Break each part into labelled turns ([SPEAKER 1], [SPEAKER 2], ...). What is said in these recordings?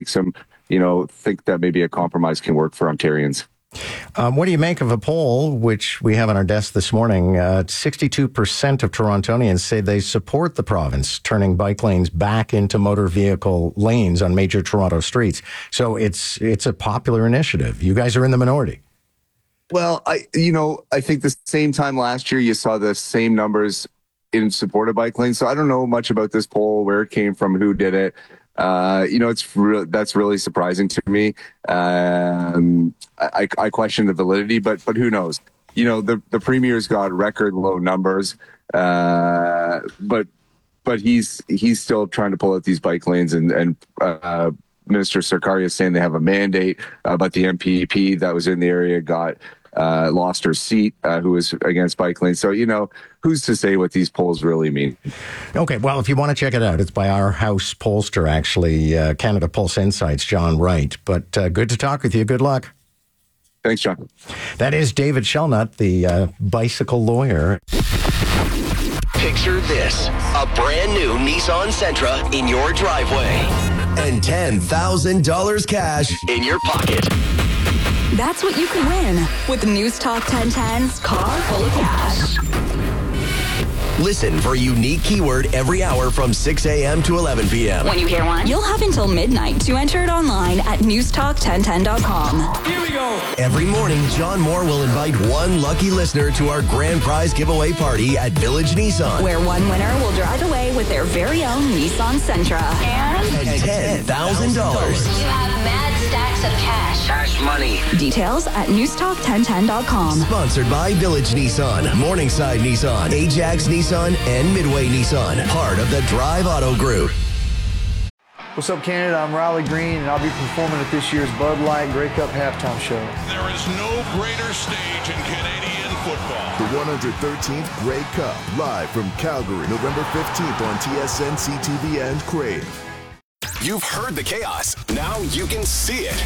[SPEAKER 1] makes him, think that maybe a compromise can work for Ontarians.
[SPEAKER 2] What do you make of a poll, which we have on our desk this morning? 62% of Torontonians say they support the province turning bike lanes back into motor vehicle lanes on major Toronto streets. So it's a popular initiative. You guys are in the minority.
[SPEAKER 1] Well, I think the same time last year, you saw the same numbers in support of bike lanes. So I don't know much about this poll, where it came from, who did it. That's really surprising to me. I question the validity, but who knows? The premier's got record low numbers, but he's still trying to pull out these bike lanes, and Minister Sarkaria is saying they have a mandate, but the MPP that was in the area lost her seat, who was against bike lanes. So, who's to say what these polls really mean?
[SPEAKER 2] Okay, well, if you want to check it out, it's by our house pollster, actually, Canada Pulse Insights, John Wright. But good to talk with you. Good luck.
[SPEAKER 1] Thanks, John.
[SPEAKER 2] That is David Shelnut, the bicycle lawyer.
[SPEAKER 3] Picture this, a brand new Nissan Sentra in your driveway and $10,000 cash in your pocket.
[SPEAKER 4] That's what you could win with News Talk 1010's Car Full of Cash.
[SPEAKER 3] Listen for a unique keyword every hour from 6 a.m. to 11 p.m.
[SPEAKER 4] When you hear one, you'll have until midnight to enter it online at newstalk1010.com.
[SPEAKER 3] Here we go. Every morning, John Moore will invite one lucky listener to our grand prize giveaway party at Village Nissan,
[SPEAKER 4] where one winner will drive away with their very own Nissan Sentra and
[SPEAKER 3] $10,000.
[SPEAKER 4] You have mad stacks of cash.
[SPEAKER 3] Cash money.
[SPEAKER 4] Details at newstalk1010.com.
[SPEAKER 3] Sponsored by Village Nissan, Morningside Nissan, Ajax Nissan, and Midway Nissan, part of the Drive Auto Group.
[SPEAKER 5] What's up, Canada? I'm Riley Green, and I'll be performing at this year's Bud Light Grey Cup halftime show.
[SPEAKER 6] There is no greater stage in Canadian football.
[SPEAKER 7] The 113th Grey Cup, live from Calgary, November 15th on TSN, CTV, and Crave.
[SPEAKER 8] You've heard the chaos. Now you can see it.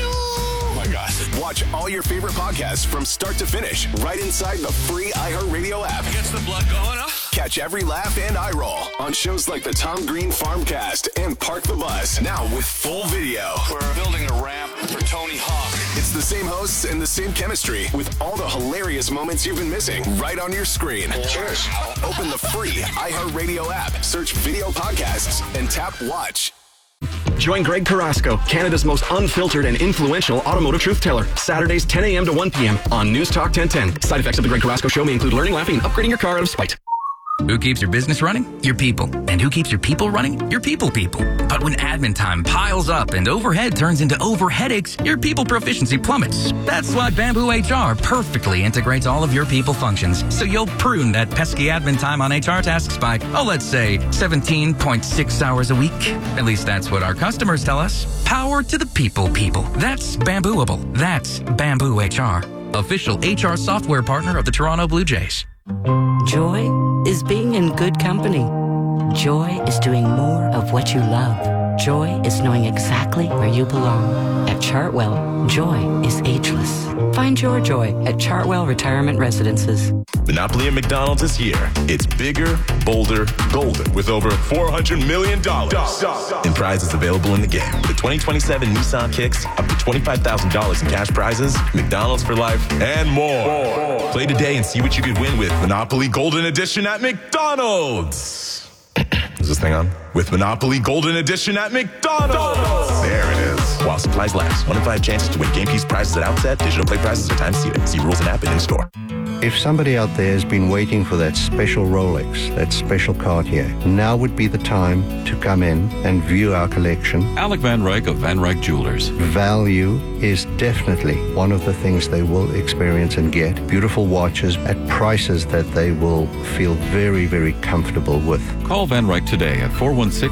[SPEAKER 8] Oh my gosh. Watch all your favorite podcasts from start to finish right inside the free iHeartRadio app.
[SPEAKER 6] Gets the blood going, huh?
[SPEAKER 8] Catch every laugh and eye roll on shows like the Tom Green Farmcast and Park the Bus, now with full video.
[SPEAKER 6] We're building a ramp for Tony Hawk.
[SPEAKER 8] It's the same hosts and the same chemistry with all the hilarious moments you've been missing right on your screen.
[SPEAKER 6] Cheers.
[SPEAKER 8] Open the free iHeartRadio app, search video podcasts, and tap watch.
[SPEAKER 9] Join Greg Carrasco, Canada's most unfiltered and influential automotive truth teller. Saturdays 10 a.m. to 1 p.m. on News Talk 1010. Side effects of the Greg Carrasco Show may include learning, laughing, and upgrading your car out of spite.
[SPEAKER 10] Who keeps your business running? Your people. And who keeps your people running? Your people. But when admin time piles up and overhead turns into overheadaches, your people proficiency plummets. That's why Bamboo HR perfectly integrates all of your people functions, so you'll prune that pesky admin time on HR tasks by, let's say, 17.6 hours a week. At least that's what our customers tell us. Power to the people. That's Bambooable. That's Bamboo HR, official HR software partner of the Toronto Blue Jays.
[SPEAKER 11] Joy is being in good company. Joy is doing more of what you love. Joy is knowing exactly where you belong. At Chartwell, joy is ageless. Find your joy at Chartwell Retirement Residences.
[SPEAKER 12] Monopoly at McDonald's is here. It's bigger, bolder, golden, with over $400 million in prizes available in the game. The 2027 Nissan Kicks, up to $25,000 in cash prizes, McDonald's for life, and more. Play today and see what you could win with Monopoly Golden Edition at McDonald's. Is this thing on? With Monopoly Golden Edition at McDonald's. There it is. While supplies last. 1 in 5 chances to win game piece prizes at outset. Digital play prizes are time seated. See rules and app and in-store.
[SPEAKER 13] If somebody out there has been waiting for that special Rolex, that special Cartier, now would be the time to come in and view our collection.
[SPEAKER 14] Alec Van Ryk of Van Ryk Jewelers.
[SPEAKER 13] Value is definitely one of the things they will experience and get. Beautiful watches at prices that they will feel very, very comfortable with.
[SPEAKER 14] Call Van Ryk today at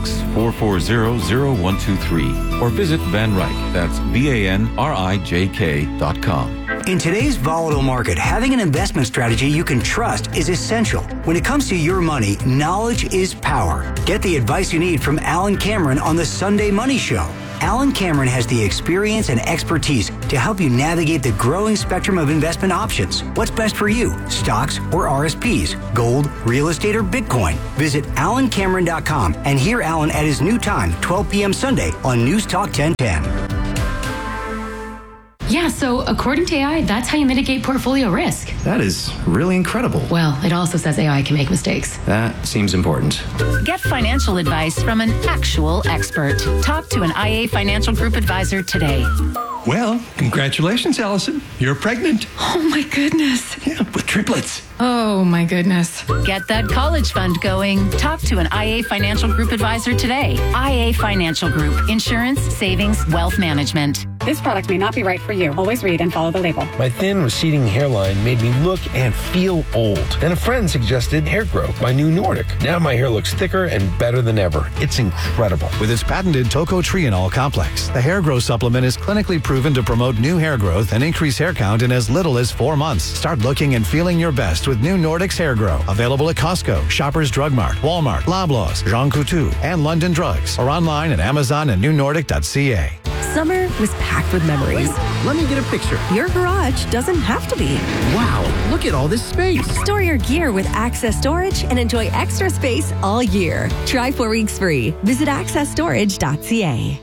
[SPEAKER 14] 416-440-0123 or visit Van Ryk. That's VANRIJK.com.
[SPEAKER 15] In today's volatile market, having an investment strategy you can trust is essential. When it comes to your money, knowledge is power. Get the advice you need from Alan Cameron on the Sunday Money Show. Alan Cameron has the experience and expertise to help you navigate the growing spectrum of investment options. What's best for you? Stocks or RSPs? Gold, real estate, or Bitcoin? Visit alancameron.com and hear Alan at his new time, 12 p.m. Sunday on News Talk 1010.
[SPEAKER 16] Yeah, so according to AI, that's how you mitigate portfolio risk.
[SPEAKER 17] That is really incredible.
[SPEAKER 16] Well, it also says AI can make mistakes.
[SPEAKER 17] That seems important.
[SPEAKER 18] Get financial advice from an actual expert. Talk to an IA Financial Group advisor today.
[SPEAKER 19] Well, congratulations, Allison. You're pregnant.
[SPEAKER 16] Oh my goodness.
[SPEAKER 19] Yeah, with triplets.
[SPEAKER 16] Oh my goodness.
[SPEAKER 18] Get that college fund going. Talk to an IA Financial Group advisor today. IA Financial Group. Insurance, savings, wealth management.
[SPEAKER 20] This product may not be right for you. Always read and follow the label.
[SPEAKER 21] My thin, receding hairline made me look and feel old. Then a friend suggested Hair Grow by New Nordic. Now my hair looks thicker and better than ever. It's incredible.
[SPEAKER 22] With its patented tocotrienol complex, the Hair Grow supplement is clinically proven to promote new hair growth and increase hair count in as little as 4 months. Start looking and feeling your best with New Nordic's Hair Grow. Available at Costco, Shoppers Drug Mart, Walmart, Loblaws, Jean Coutu, and London Drugs. Or online at Amazon and newnordic.ca.
[SPEAKER 23] Summer was packed with memories.
[SPEAKER 24] Let me get a picture.
[SPEAKER 23] Your garage doesn't have to be.
[SPEAKER 24] Wow, look at all this space.
[SPEAKER 23] Store your gear with Access Storage and enjoy extra space all year. Try 4 weeks free. Visit accessstorage.ca.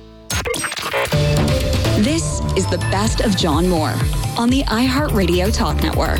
[SPEAKER 4] This is the best of John Moore on the iHeartRadio Talk Network.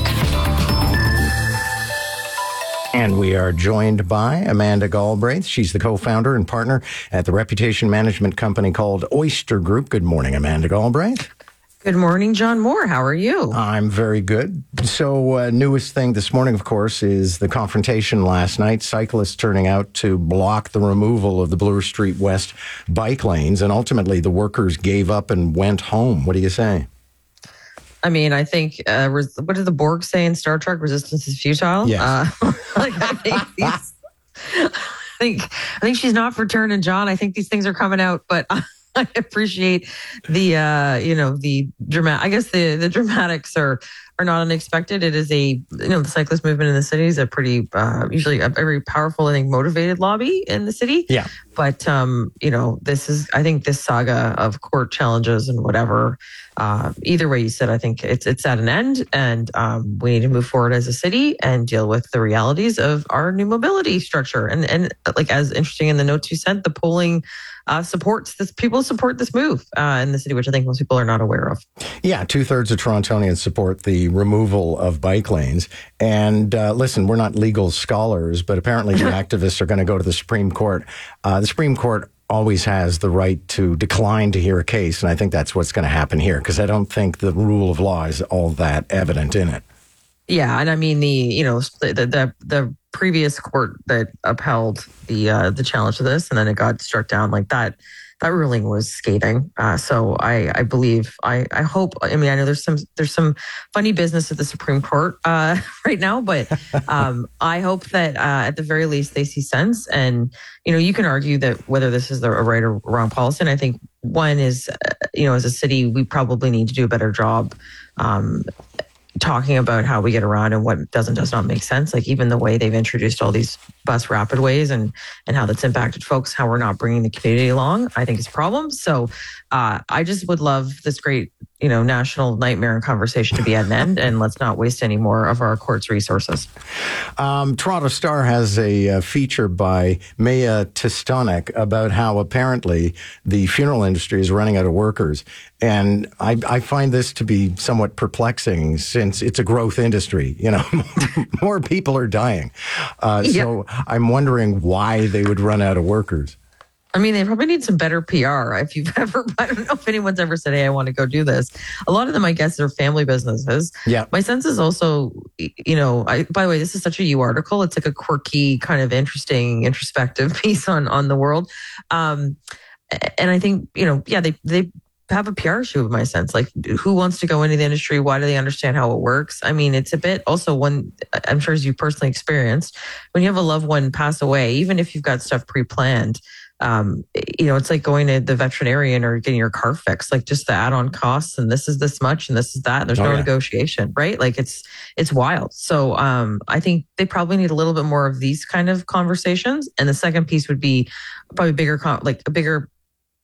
[SPEAKER 2] And we are joined by Amanda Galbraith. She's the co-founder and partner at the reputation management company called Oyster Group. Good morning, Amanda Galbraith.
[SPEAKER 25] Good morning, John Moore. How are you?
[SPEAKER 2] I'm very good. So, newest thing this morning, of course, is the confrontation last night. Cyclists turning out to block the removal of the Bloor Street West bike lanes, and ultimately the workers gave up and went home. What do you say?
[SPEAKER 25] I mean, I think, what did the Borg say in Star Trek? Resistance is futile.
[SPEAKER 2] Yes.
[SPEAKER 25] I think she's not for turning, John. I think these things are coming out, but I appreciate the, the dramatic. I guess the dramatics are not unexpected. It is the cyclist movement in the city is a pretty, usually a very powerful, I think, motivated lobby in the city.
[SPEAKER 2] Yeah.
[SPEAKER 25] But, I think this saga of court challenges and whatever, either way you said, I think it's at an end, and we need to move forward as a city and deal with the realities of our new mobility structure. And like, as interesting in the notes you sent, the polling supports this. People support this move in the city, which I think most people are not aware of.
[SPEAKER 2] Yeah, 2/3 of Torontonians support the removal of bike lanes. And listen, we're not legal scholars, but apparently the activists are going to go to the Supreme Court. The Supreme Court always has the right to decline to hear a case, and I think that's what's going to happen here, because I don't think the rule of law is all that evident in it.
[SPEAKER 25] Yeah, and I mean the previous court that upheld the challenge to this, and then it got struck down like that. That ruling was scathing. So I believe, I hope. I mean, I know there's some funny business at the Supreme Court right now, but I hope that at the very least they see sense. And you can argue that whether this is a right or wrong policy. And I think one is, as a city, we probably need to do a better job talking about how we get around and what does not make sense. Like even the way they've introduced all these bus rapid ways and how that's impacted folks, how we're not bringing the community along, I think is a problem. So I just would love this great, national nightmare and conversation to be at an end, and let's not waste any more of our court's resources.
[SPEAKER 2] Toronto Star has a feature by Maya Tistonek about how apparently the funeral industry is running out of workers. And I find this to be somewhat perplexing, since it's a growth industry. More people are dying. So I'm wondering why they would run out of workers.
[SPEAKER 25] I mean, they probably need some better PR. If you've ever, I don't know if anyone's ever said, hey, I want to go do this. A lot of them, I guess, are family businesses.
[SPEAKER 2] Yeah.
[SPEAKER 25] My sense is also, by the way, this is such a You article. It's like a quirky, kind of interesting, introspective piece on the world. And I think, they have a PR issue, in my sense. Like, who wants to go into the industry? Why do they understand how it works? I mean, it's a bit also one, I'm sure as you personally experienced, when you have a loved one pass away, even if you've got stuff pre-planned, it's like going to the veterinarian or getting your car fixed, like just the add-on costs, and this is this much and this is that. There's no negotiation, right? Like it's wild. So I think they probably need a little bit more of these kind of conversations. And the second piece would be probably a bigger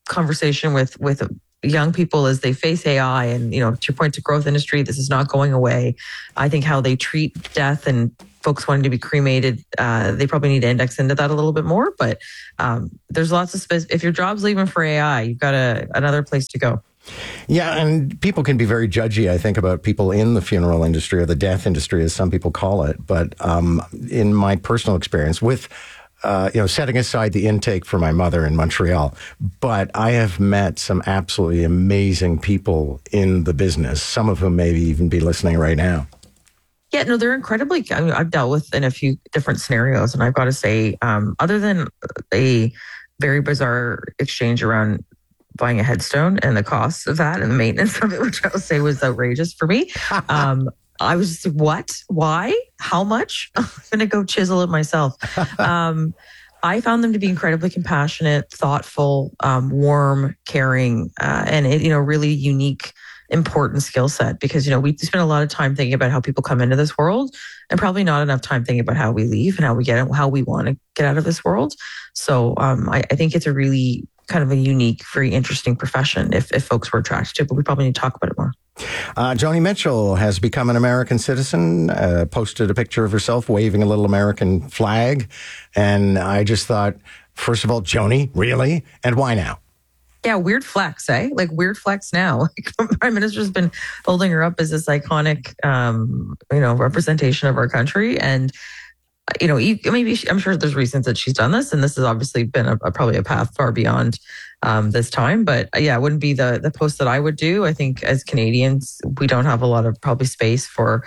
[SPEAKER 25] conversation with young people as they face AI and, to your point, to growth industry, this is not going away. I think how they treat death and folks wanting to be cremated, they probably need to index into that a little bit more. But there's lots of space. If your job's leaving for AI, you've got another place to go.
[SPEAKER 2] Yeah, and people can be very judgy, I think, about people in the funeral industry or the death industry, as some people call it. But in my personal experience with setting aside the intake for my mother in Montreal, but I have met some absolutely amazing people in the business, some of whom maybe even be listening right now.
[SPEAKER 25] Yeah, no, they're incredibly, I've dealt with in a few different scenarios, and I've got to say, other than a very bizarre exchange around buying a headstone and the cost of that and the maintenance of it, which I would say was outrageous for me. I was just like, what? Why? How much? I'm going to go chisel it myself. I found them to be incredibly compassionate, thoughtful, warm, caring, and really unique, important skill set because, we spend a lot of time thinking about how people come into this world and probably not enough time thinking about how we leave and how we want to get out of this world. So I think it's a really kind of a unique, very interesting profession if folks were attracted to it, but we probably need to talk about it more.
[SPEAKER 2] Joni Mitchell has become an American citizen, posted a picture of herself waving a little American flag. And I just thought, first of all, Joni, really? And why now?
[SPEAKER 25] Yeah, weird flex, eh? Like weird flex now. Like, Prime Minister's been holding her up as this iconic, representation of our country. And maybe I'm sure there's reasons that she's done this, and this has obviously been probably a path far beyond this time. But yeah, it wouldn't be the post that I would do. I think as Canadians, we don't have a lot of probably space for.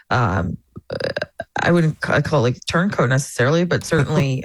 [SPEAKER 25] I wouldn't call it like turncoat necessarily, but certainly,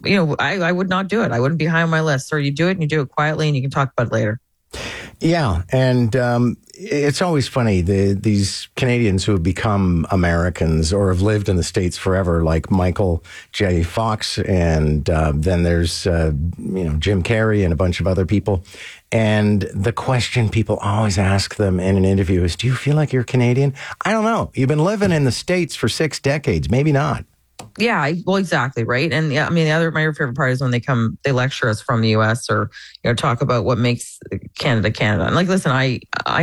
[SPEAKER 25] I would not do it. I wouldn't be high on my list. Or you do it and you do it quietly, and you can talk about it later.
[SPEAKER 2] Yeah, and it's always funny, these Canadians who have become Americans or have lived in the States forever, like Michael J. Fox, and then there's, Jim Carrey and a bunch of other people. And the question people always ask them in an interview is, do you feel like you're Canadian? I don't know. You've been living in the States for 6 decades. Maybe not.
[SPEAKER 25] Yeah, well, exactly, right. And yeah, I mean, my favorite part is when they lecture us from the U.S. or talk about what makes Canada Canada. And like, listen, I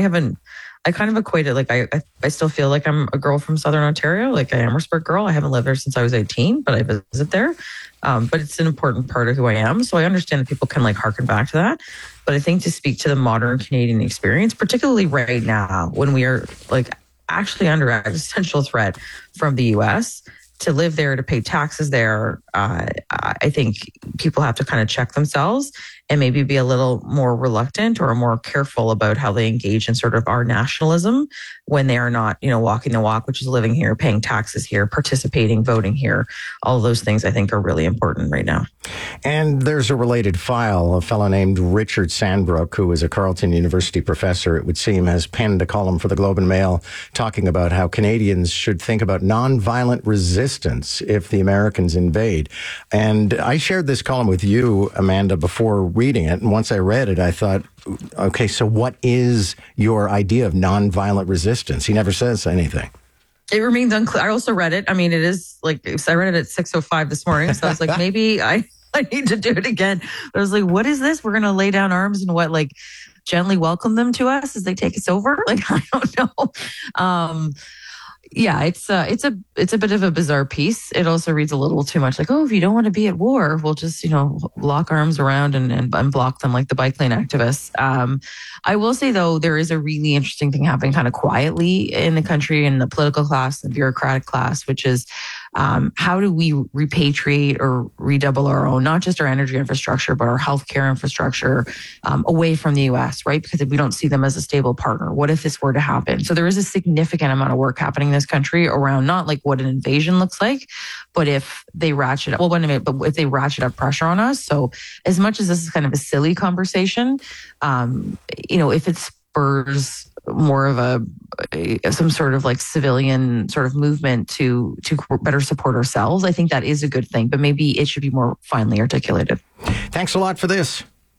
[SPEAKER 25] kind of equate it like I still feel like I'm a girl from Southern Ontario, like I am a Amherstburg girl. I haven't lived there since I was 18, but I visit there. But it's an important part of who I am, so I understand that people can like harken back to that. But I think to speak to the modern Canadian experience, particularly right now when we are like actually under existential threat from the U.S. to live there, to pay taxes there, I think people have to kind of check themselves and maybe be a little more reluctant or more careful about how they engage in sort of our nationalism when they are not, walking the walk, which is living here, paying taxes here, participating, voting here. All of those things I think are really important right now.
[SPEAKER 2] And there's a related file. A fellow named Richard Sandbrook, who is a Carleton University professor, it would seem, has penned a column for the Globe and Mail talking about how Canadians should think about nonviolent resistance if the Americans invade. And I shared this column with you, Amanda, before reading it. And once I read it, I thought, okay, so what is your idea of nonviolent resistance? He never says anything.
[SPEAKER 25] It remains unclear. I also read it. I mean, it is like, I read it at 6:05 this morning. So I was like, maybe I need to do it again. But I was like, what is this? We're going to lay down arms and what, like gently welcome them to us as they take us over? Like, I don't know. Yeah, it's a bit of a bizarre piece. It also reads a little too much like, oh, if you don't want to be at war, we'll just, lock arms around and block them like the bike lane activists. I will say, though, there is a really interesting thing happening kind of quietly in the country, in the political class, the bureaucratic class, which is how do we repatriate or redouble our own, not just our energy infrastructure, but our healthcare infrastructure away from the U.S., right? Because if we don't see them as a stable partner, what if this were to happen? So there is a significant amount of work happening in this country around not like what an invasion looks like, but if they ratchet up, if they ratchet up pressure on us. So as much as this is kind of a silly conversation, if it spurs more of some sort of like civilian sort of movement to better support ourselves, I think that is a good thing, but maybe it should be more finely articulated.
[SPEAKER 2] Thanks a lot for this.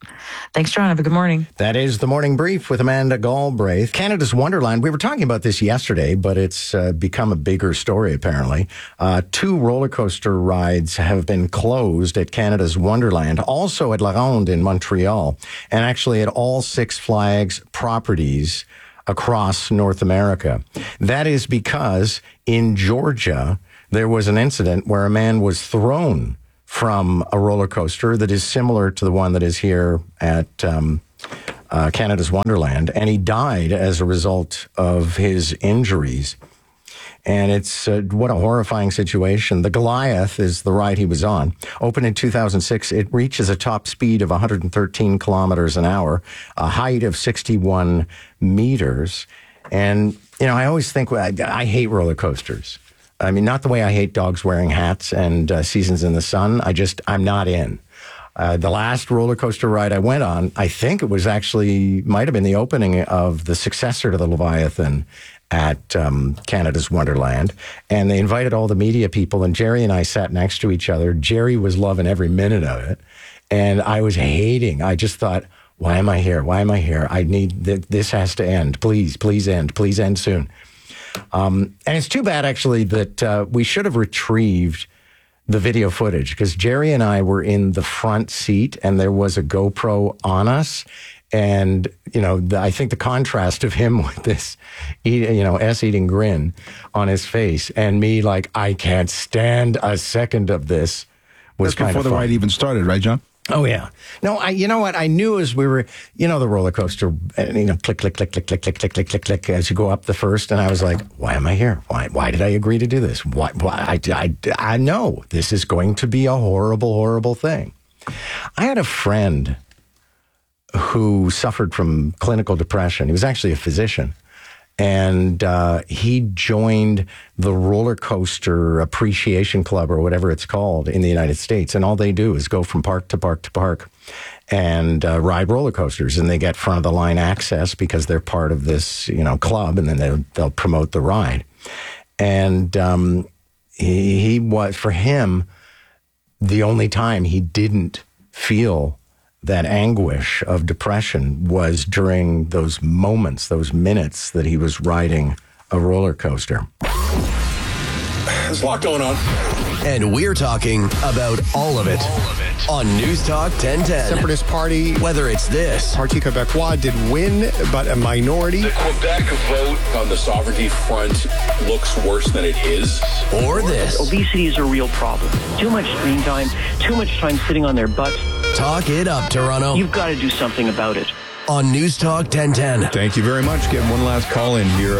[SPEAKER 25] Thanks, John. Have a good morning.
[SPEAKER 2] That is the Morning Brief with Amanda Galbraith. Canada's Wonderland. We were talking about this yesterday, but it's become a bigger story, apparently. 2 roller coaster rides have been closed at Canada's Wonderland, also at La Ronde in Montreal, and actually at all Six Flags properties across North America. That is because in Georgia, there was an incident where a man was thrown from a roller coaster that is similar to the one that is here at Canada's Wonderland, and he died as a result of his injuries. And it's what a horrifying situation. The Goliath is the ride he was on. Opened in 2006, it reaches a top speed of 113 kilometers an hour, a height of 61 meters. And, I always think, I hate roller coasters. I mean, not the way I hate dogs wearing hats and Seasons in the Sun. I'm not in. The last roller coaster ride I went on, I think it was might have been the opening of the successor to the Leviathan at Canada's Wonderland. And they invited all the media people, and Jerry and I sat next to each other. Jerry was loving every minute of it. And I was hating. I just thought, why am I here? Why am I here? This has to end. Please end. Please end soon. And it's too bad, actually, that we should have retrieved the video footage, because Jerry and I were in the front seat and there was a GoPro on us. And, I think the contrast of him with this, ass-eating grin on his face and me like, I can't stand a second of this was kind of fun.
[SPEAKER 1] Before the ride even started, right, John?
[SPEAKER 2] Oh, yeah. No, you know what? I knew as we were, the roller coaster, click, click, click, click, click, click, click, click, click, click, as you go up the first. And I was like, why am I here? Why did I agree to do this? Why I know this is going to be a horrible, horrible thing. I had a friend who suffered from clinical depression. He was actually a physician. And he joined the Roller Coaster Appreciation Club, or whatever it's called, in the United States. And all they do is go from park to park to park and ride roller coasters. And they get front of the line access because they're part of this, club. And then they'll promote the ride. And he was, for him, the only time he didn't feel that anguish of depression was during those moments, those minutes that he was riding a roller coaster.
[SPEAKER 8] There's a lot going on. And we're talking about all of it on News Talk 1010.
[SPEAKER 3] Separatist Party.
[SPEAKER 8] Whether it's this.
[SPEAKER 3] Parti Québécois did win, but a minority.
[SPEAKER 5] The Quebec vote on the sovereignty front looks worse than it is.
[SPEAKER 8] Or this.
[SPEAKER 6] Obesity is a real problem. Too much screen time, too much time sitting on their butts.
[SPEAKER 8] Talk it up, Toronto.
[SPEAKER 6] You've got to do something about it.
[SPEAKER 8] On News Talk 1010.
[SPEAKER 1] Thank you very much. Get one last call in here.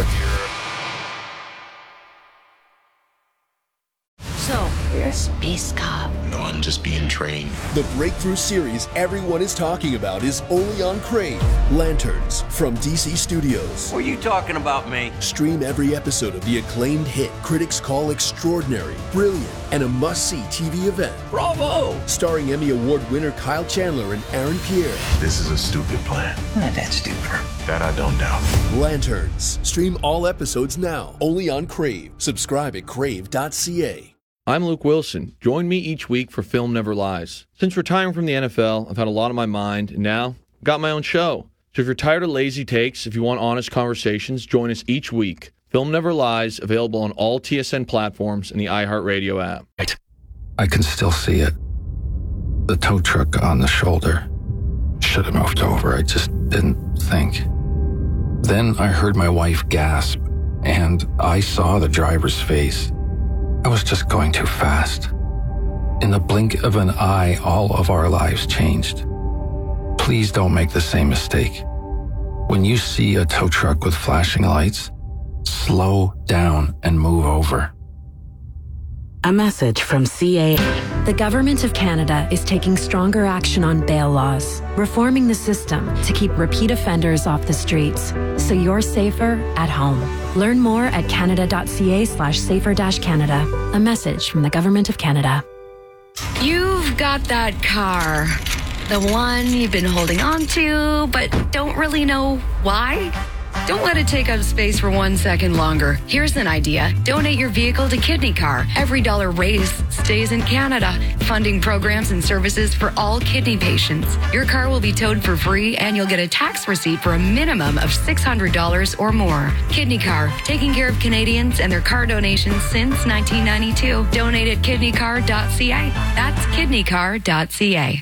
[SPEAKER 11] So, you're a space cop.
[SPEAKER 7] No, I'm just being trained.
[SPEAKER 26] The breakthrough series everyone is talking about is only on Crave. Lanterns from DC Studios.
[SPEAKER 27] What are you talking about, me?
[SPEAKER 26] Stream every episode of the acclaimed hit critics call extraordinary, brilliant, and a must-see TV event.
[SPEAKER 27] Bravo!
[SPEAKER 26] Starring Emmy Award winner Kyle Chandler and Aaron Pierre.
[SPEAKER 7] This is a stupid plan.
[SPEAKER 27] Not that stupid.
[SPEAKER 7] That I don't doubt.
[SPEAKER 26] Lanterns. Stream all episodes now. Only on Crave. Subscribe at crave.ca.
[SPEAKER 28] I'm Luke Wilson. Join me each week for Film Never Lies. Since retiring from the NFL, I've had a lot on my mind, and now I've got my own show. So if you're tired of lazy takes, if you want honest conversations, join us each week. Film Never Lies, available on all TSN platforms and the iHeartRadio app.
[SPEAKER 29] I can still see it. The tow truck on the shoulder. Should have moved over. I just didn't think. Then I heard my wife gasp, and I saw the driver's face. I was just going too fast. In the blink of an eye, all of our lives changed. Please don't make the same mistake. When you see a tow truck with flashing lights, slow down and move over.
[SPEAKER 11] A message from CA.
[SPEAKER 23] The Government of Canada is taking stronger action on bail laws, reforming the system to keep repeat offenders off the streets, so you're safer at home. Learn more at canada.ca/safer-canada. A message from the Government of Canada.
[SPEAKER 30] You've got that car. The one you've been holding on to, but don't really know why? Don't let it take up space for 1 second longer. Here's an idea. Donate your vehicle to Kidney Car. Every dollar raised stays in Canada, funding programs and services for all kidney patients. Your car will be towed for free, and you'll get a tax receipt for a minimum of $600 or more. Kidney Car, taking care of Canadians and their car donations since 1992. Donate at kidneycar.ca. That's kidneycar.ca.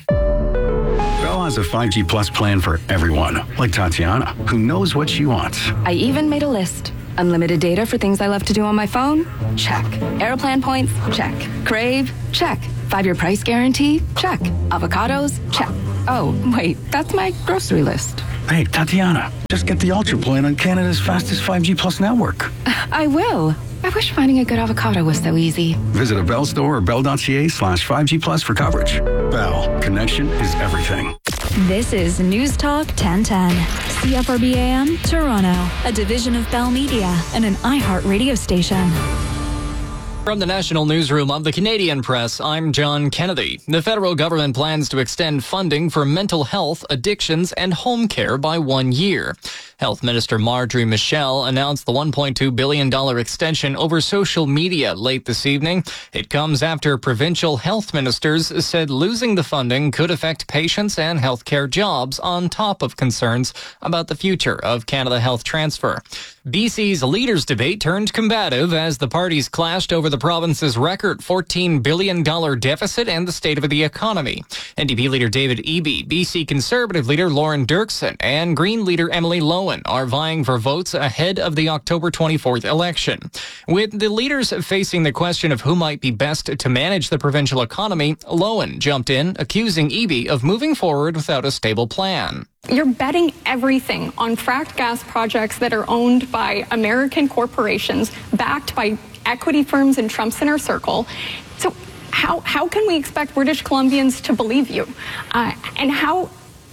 [SPEAKER 9] Bell has a 5G Plus plan for everyone, like Tatiana, who knows what she wants.
[SPEAKER 10] I even made a list. Unlimited data for things I love to do on my phone? Check. Aeroplan points? Check. Crave? Check. 5-year price guarantee? Check. Avocados? Check. Oh, wait, that's my grocery list.
[SPEAKER 9] Hey, Tatiana, just get the Ultra plan on Canada's fastest 5G Plus network.
[SPEAKER 10] I will. I wish finding a good avocado was so easy.
[SPEAKER 9] Visit a Bell store or bell.ca/5G Plus for coverage. Bell, connection is everything.
[SPEAKER 4] This is News Talk 1010. CFRB AM, Toronto, a division of Bell Media and an iHeart radio station.
[SPEAKER 12] From the National Newsroom of the Canadian Press, I'm John Kennedy. The federal government plans to extend funding for mental health, addictions, and home care by 1 year. Health Minister Marjorie Michel announced the $1.2 billion extension over social media late this evening. It comes after provincial health ministers said losing the funding could affect patients and healthcare jobs, on top of concerns about the future of Canada Health Transfer. BC's leaders' debate turned combative as the parties clashed over the province's record $14 billion deficit and the state of the economy. NDP leader David Eby, BC Conservative leader Lauren Dirksen, and Green leader Emily Lowen are vying for votes ahead of the October 24th election. With the leaders facing the question of who might be best to manage the provincial economy, Lowen jumped in, accusing Eby of moving forward without a stable plan.
[SPEAKER 13] You're betting everything on fracked gas projects that are owned by American corporations, backed by equity firms and Trump's inner circle. So how can we expect British Columbians to believe you? And how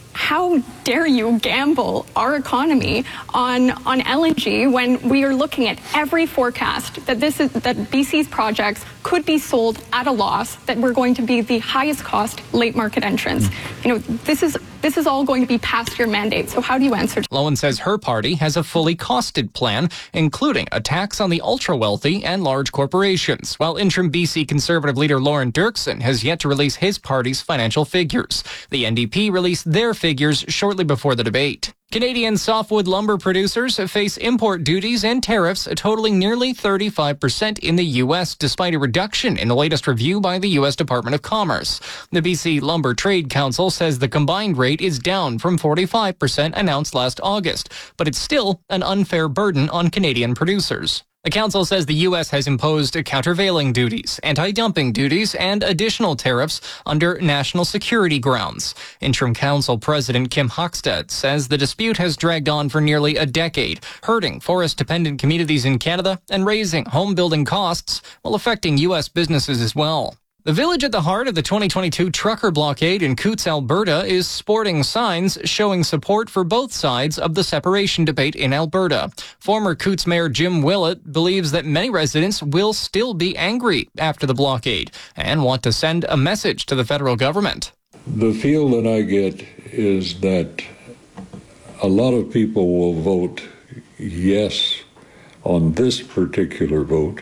[SPEAKER 13] dare you gamble our economy on LNG when we are looking at every forecast that BC's projects could be sold at a loss, that we're going to be the highest cost late market entrants. This is all going to be past your mandate. So how do you answer?
[SPEAKER 12] Lowen says her party has a fully costed plan, including a tax on the ultra-wealthy and large corporations, while interim BC Conservative leader Lauren Dirksen has yet to release his party's financial figures. The NDP released their figures shortly before the debate. Canadian softwood lumber producers face import duties and tariffs totaling nearly 35% in the U.S., despite a reduction in the latest review by the U.S. Department of Commerce. The BC Lumber Trade Council says the combined rate is down from 45% announced last August, but it's still an unfair burden on Canadian producers. The council says the U.S. has imposed countervailing duties, anti-dumping duties, and additional tariffs under national security grounds. Interim Council President Kim Hockstedt says the dispute has dragged on for nearly a decade, hurting forest-dependent communities in Canada and raising home-building costs while affecting U.S. businesses as well. The village at the heart of the 2022 trucker blockade in Coutts, Alberta, is sporting signs showing support for both sides of the separation debate in Alberta. Former Coutts Mayor Jim Willett believes that many residents will still be angry after the blockade and want to send a message to the federal government.
[SPEAKER 14] The feel that I get is that a lot of people will vote yes on this particular vote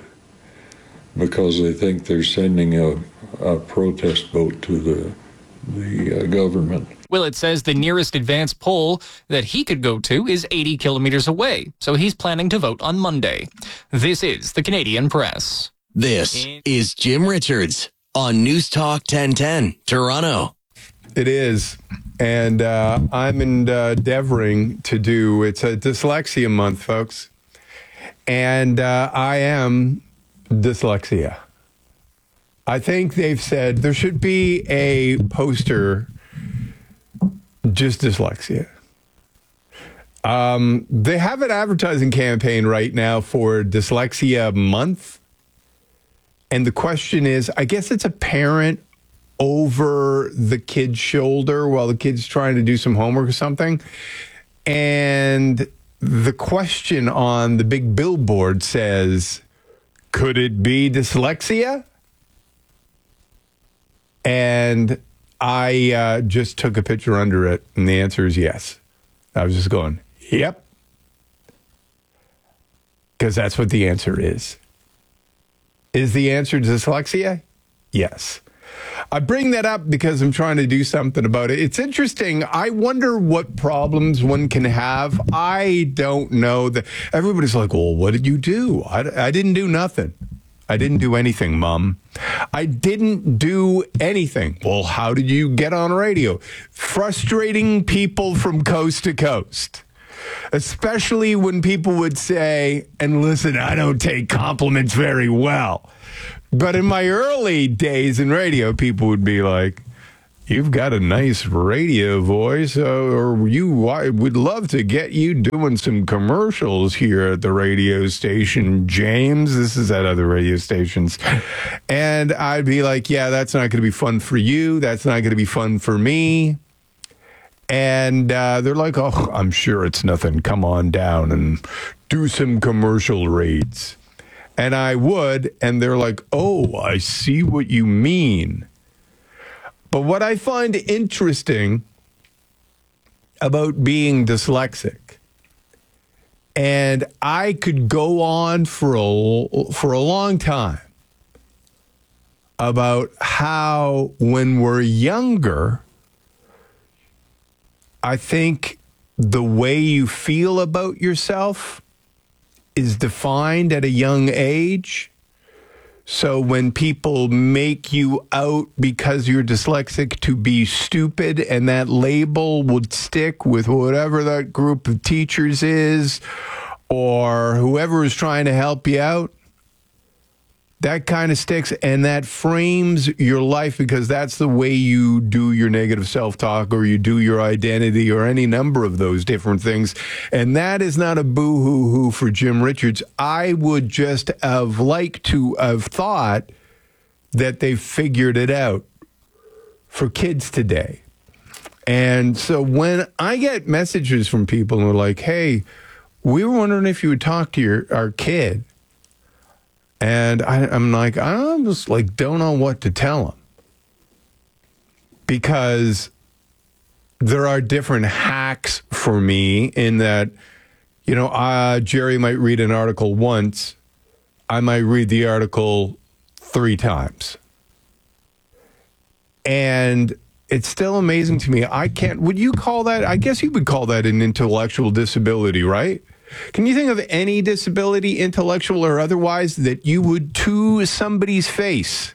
[SPEAKER 14] because they think they're sending a protest vote to the government.
[SPEAKER 12] Willett says the nearest advanced poll that he could go to is 80 kilometers away, so he's planning to vote on Monday. This is the Canadian Press.
[SPEAKER 15] This is Jim Richards on News Talk 1010, Toronto.
[SPEAKER 3] It is. And I'm endeavoring to do, it's a dyslexia month, folks. And I am dyslexia. I think they've said there should be a poster, just dyslexia. They have an advertising campaign right now for Dyslexia Month. And the question is, I guess it's a parent over the kid's shoulder while the kid's trying to do some homework or something. And the question on the big billboard says, could it be dyslexia? And I just took a picture under it, and the answer is yes. I was just going, yep. Because that's what the answer is. Is the answer dyslexia? Yes. I bring that up because I'm trying to do something about it. It's interesting. I wonder what problems one can have. I don't know. Everybody's like, well, what did you do? I didn't do nothing. I didn't do anything, Mom. I didn't do anything. Well, how did you get on radio? Frustrating people from coast to coast. Especially when people would say, and listen, I don't take compliments very well. But in my early days in radio, people would be like, you've got a nice radio voice, or I would love to get you doing some commercials here at the radio station, James. This is at other radio stations. And I'd be like, yeah, that's not going to be fun for you. That's not going to be fun for me. And they're like, oh, I'm sure it's nothing. Come on down and do some commercial reads. And I would, and they're like, oh, I see what you mean. But what I find interesting about being dyslexic, and I could go on for a long time about how when we're younger, I think the way you feel about yourself is defined at a young age. So when people make you out because you're dyslexic to be stupid, and that label would stick with whatever that group of teachers is or whoever is trying to help you out, that kind of sticks, and that frames your life because that's the way you do your negative self-talk, or you do your identity, or any number of those different things. And that is not a boo-hoo-hoo for Jim Richards. I would just have liked to have thought that they figured it out for kids today. And so when I get messages from people and they're like, hey, we were wondering if you would talk to our kid. And I'm like, I just like don't know what to tell them, because there are different hacks for me in that, you know, Jerry might read an article once, I might read the article 3 times, and it's still amazing to me. Would you call that? I guess you would call that an intellectual disability, right? Can you think of any disability, intellectual or otherwise, that you would, to somebody's face,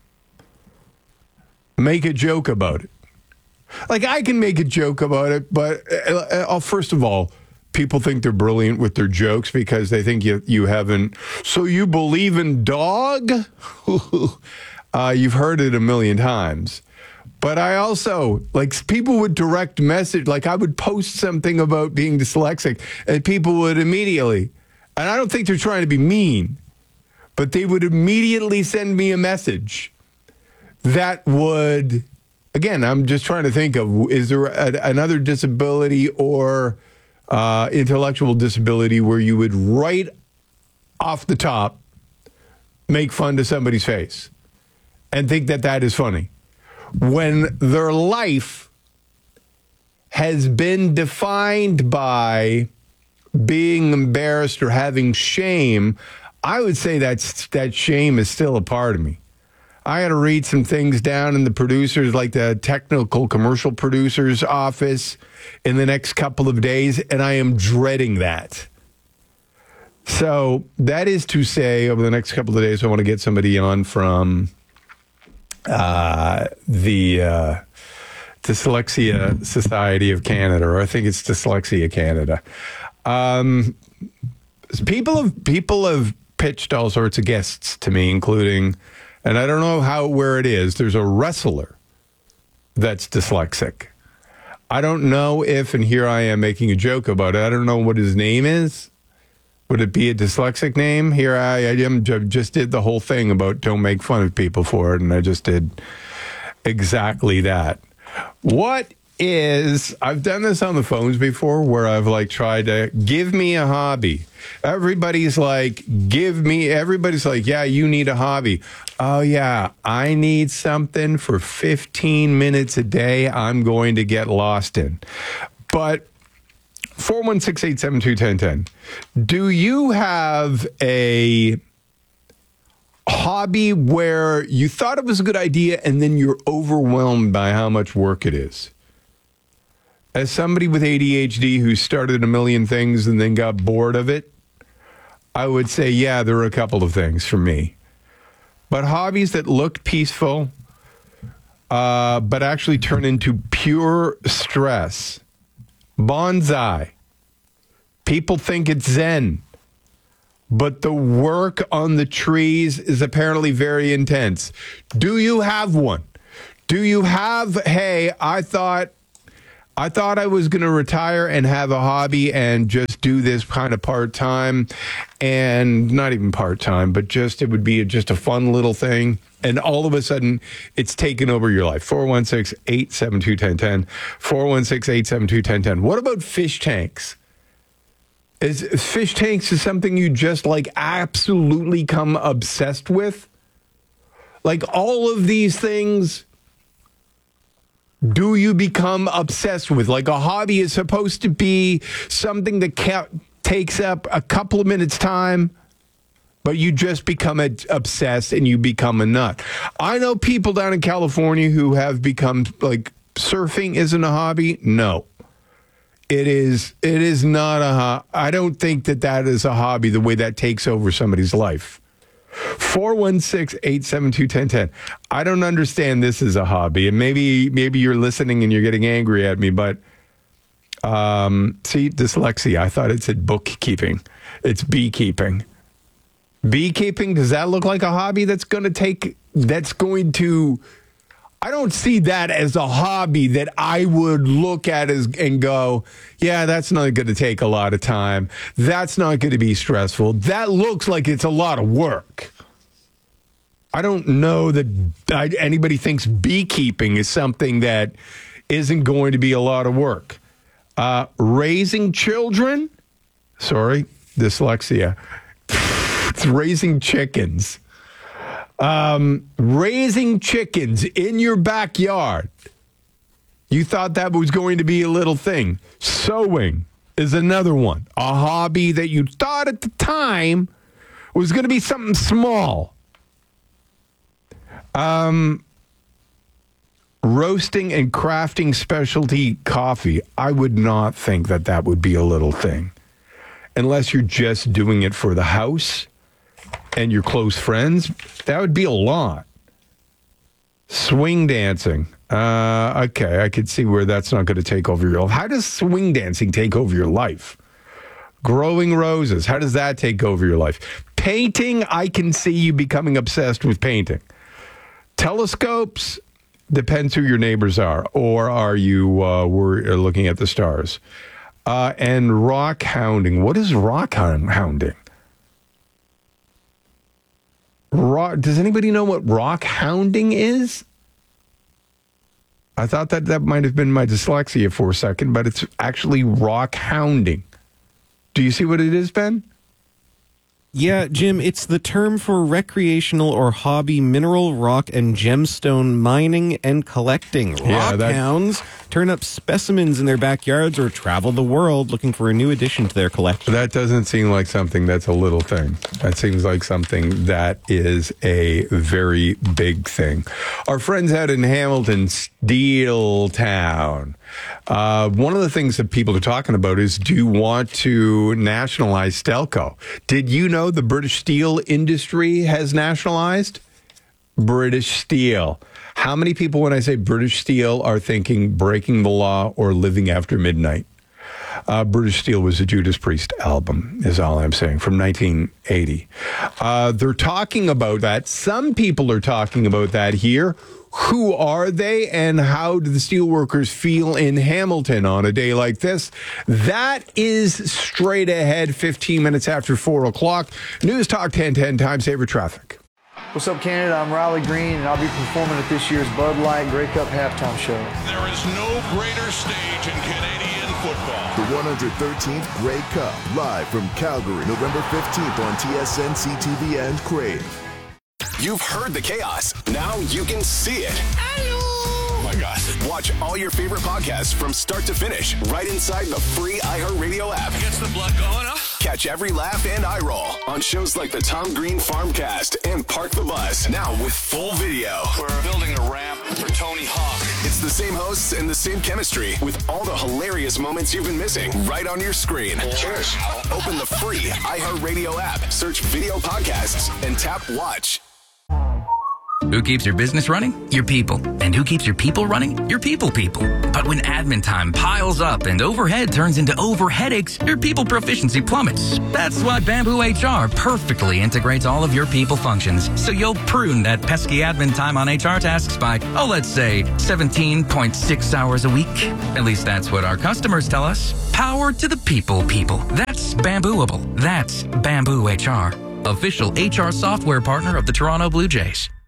[SPEAKER 3] make a joke about it? Like, I can make a joke about it, but first of all, people think they're brilliant with their jokes because they think you haven't. So you believe in dog? You've heard it a million times. But I also, like, people would direct message, like I would post something about being dyslexic and people would immediately, and I don't think they're trying to be mean, but they would immediately send me a message that would, again, I'm just trying to think of, is there another disability or intellectual disability where you would right off the top make fun to somebody's face and think that is funny, when their life has been defined by being embarrassed or having shame. I would say that shame is still a part of me. I got to read some things down in the producers, like the technical commercial producer's office in the next couple of days, and I am dreading that. So that is to say, over the next couple of days, I want to get somebody on from the Dyslexia Society of Canada, or I think it's Dyslexia Canada. People have pitched all sorts of guests to me, including, and I don't know where it is, there's a wrestler that's dyslexic. I don't know if, and here I am making a joke about it, I don't know what his name is. Would it be a dyslexic name? Here I just did the whole thing about don't make fun of people for it, and I just did exactly that. I've done this on the phones before where I've like tried to give me a hobby. Everybody's like, yeah, you need a hobby. Oh yeah, I need something for 15 minutes a day I'm going to get lost in. But 416-872-1010. Do you have a hobby where you thought it was a good idea and then you're overwhelmed by how much work it is? As somebody with ADHD who started a million things and then got bored of it, I would say, yeah, there are a couple of things for me. But hobbies that look peaceful, but actually turn into pure stress. Bonsai. People think it's Zen, but the work on the trees is apparently very intense. Do you have one? Do you have, hey, I thought I was going to retire and have a hobby and just do this kind of part-time, and not even part-time, but just it would be just a fun little thing. And all of a sudden, it's taken over your life. 416-872-1010. 416-872-1010. What about fish tanks? Is fish tanks is something you just like absolutely come obsessed with? Like all of these things, do you become obsessed with? Like a hobby is supposed to be something that takes up a couple of minutes time, but you just become obsessed and you become a nut. I know people down in California who have become like, surfing isn't a hobby. No. It is not a hobby. I don't think that is a hobby the way that takes over somebody's life. 416-872-1010. I don't understand this as a hobby. And maybe you're listening and you're getting angry at me, but see, dyslexia. I thought it said bookkeeping. It's beekeeping. Beekeeping, does that look like a hobby I don't see that as a hobby that I would look at and go, yeah, that's not going to take a lot of time. That's not going to be stressful. That looks like it's a lot of work. I don't know that anybody thinks beekeeping is something that isn't going to be a lot of work. Raising children? Sorry, dyslexia. It's raising chickens. Raising chickens in your backyard. You thought that was going to be a little thing. Sewing is another one. A hobby that you thought at the time was going to be something small. Roasting and crafting specialty coffee. I would not think that would be a little thing. Unless you're just doing it for the house and your close friends, that would be a lot. Swing dancing. Okay, I could see where that's not going to take over your life. How does swing dancing take over your life? Growing roses. How does that take over your life? Painting, I can see you becoming obsessed with painting. Telescopes, depends who your neighbors are. Or are you looking at the stars? And rock hounding. What is rock hounding? Does anybody know what rock hounding is? I thought that might have been my dyslexia for a second, but it's actually rock hounding. Do you see what it is, Ben?
[SPEAKER 2] Yeah, Jim, it's the term for recreational or hobby mineral, rock, and gemstone mining and collecting. Rock hounds turn up specimens in their backyards or travel the world looking for a new addition to their collection.
[SPEAKER 3] That doesn't seem like something that's a little thing. That seems like something that is a very big thing. Our friends out in Hamilton, Steeltown. One of the things that people are talking about is, do you want to nationalize Stelco? Did you know the British steel industry has nationalized? British Steel. How many people, when I say British Steel, are thinking Breaking the Law or Living After Midnight? British Steel was a Judas Priest album, is all I'm saying, from 1980. They're talking about that. Some people are talking about that here. Who are they, and how do the steelworkers feel in Hamilton on a day like this? That is straight ahead, 15 minutes after 4 o'clock. News Talk 1010, Time Saver Traffic.
[SPEAKER 16] What's up, Canada? I'm Riley Green, and I'll be performing at this year's Bud Light Grey Cup halftime show.
[SPEAKER 17] There is no greater stage in Canadian football.
[SPEAKER 26] The 113th Grey Cup, live from Calgary, November 15th on TSN, CTV, and Crave.
[SPEAKER 8] You've heard the chaos. Now you can see it.
[SPEAKER 27] Oh my God.
[SPEAKER 8] Watch all your favorite podcasts from start to finish right inside the free iHeartRadio app.
[SPEAKER 27] Gets the blood going, huh?
[SPEAKER 8] Catch every laugh and eye roll on shows like the Tom Green Farmcast and Park the Bus, now with full video.
[SPEAKER 27] We're building a ramp for Tony Hawk.
[SPEAKER 8] It's the same hosts and the same chemistry with all the hilarious moments you've been missing right on your screen.
[SPEAKER 27] Cheers.
[SPEAKER 8] Open the free iHeartRadio app, search video podcasts, and tap watch.
[SPEAKER 1] Who keeps your business running? Your people. And who keeps your people running? Your people. But when admin time piles up and overhead turns into overheadaches, your people proficiency plummets. That's why Bamboo HR perfectly integrates all of your people functions. So you'll prune that pesky admin time on HR tasks by, let's say 17.6 hours a week. At least that's what our customers tell us. Power to the people. That's Bambooable. That's Bamboo HR. Official HR software partner of the Toronto Blue Jays.